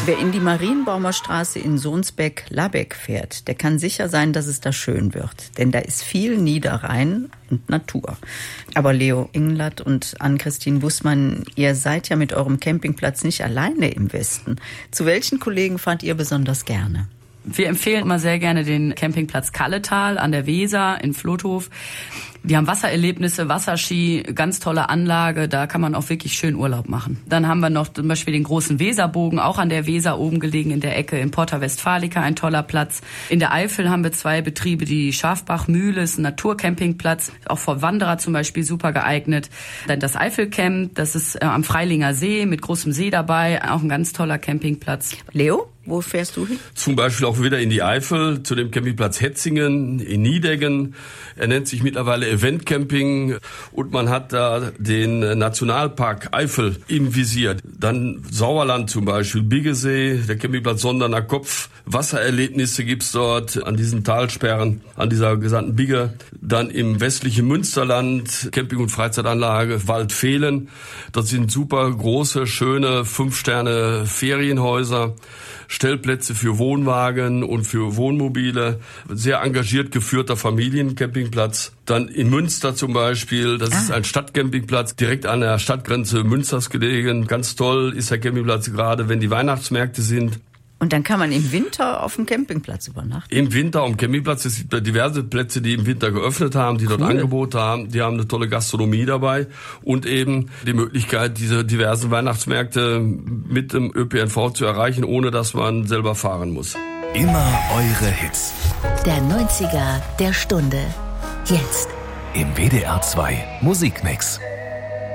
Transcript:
Wer in die Marienbaumer Straße in Sohnsbeck-Labeck fährt, der kann sicher sein, dass es da schön wird. Denn da ist viel Niederrhein und Natur. Aber Leo Englert und Ann-Christine Bußmann, ihr seid ja mit eurem Campingplatz nicht alleine im Westen. Zu welchen Kollegen fahrt ihr besonders gerne? Wir empfehlen immer sehr gerne den Campingplatz Kalletal an der Weser in Flotthof. Die haben Wassererlebnisse, Wasserski, ganz tolle Anlage, da kann man auch wirklich schön Urlaub machen. Dann haben wir noch zum Beispiel den großen Weserbogen, auch an der Weser oben gelegen in der Ecke in Porta Westfalica, ein toller Platz. In der Eifel haben wir 2 Betriebe, die Schafbachmühle ist ein Naturcampingplatz, auch für Wanderer zum Beispiel super geeignet. Dann das Eifelcamp, das ist am Freilinger See mit großem See dabei, auch ein ganz toller Campingplatz. Leo, wo fährst du hin? Zum Beispiel auch wieder in die Eifel, zu dem Campingplatz Hetzingen in Niedeggen. Er nennt sich mittlerweile Eventcamping und man hat da den Nationalpark Eifel im Visier. Dann Sauerland zum Beispiel, Biggesee, der Campingplatz Sonderner Kopf. Wassererlebnisse gibt's dort an diesen Talsperren, an dieser gesamten Bigge. Dann im westlichen Münsterland, Camping- und Freizeitanlage Waldfehlen. Das sind super große, schöne 5-Sterne-Ferienhäuser. Stellplätze für Wohnwagen und für Wohnmobile, sehr engagiert geführter Familiencampingplatz. Dann in Münster zum Beispiel, das ist ein Stadtcampingplatz, direkt an der Stadtgrenze Münsters gelegen. Ganz toll ist der Campingplatz, gerade wenn die Weihnachtsmärkte sind. Und dann kann man im Winter auf dem Campingplatz übernachten? Im Winter am Campingplatz, es gibt diverse Plätze, die im Winter geöffnet haben, die dort Angebote haben. Die haben eine tolle Gastronomie dabei und eben die Möglichkeit, diese diversen Weihnachtsmärkte mit dem ÖPNV zu erreichen, ohne dass man selber fahren muss. Immer eure Hits. Der 90er der Stunde. Jetzt. Im WDR 2 Musikmix.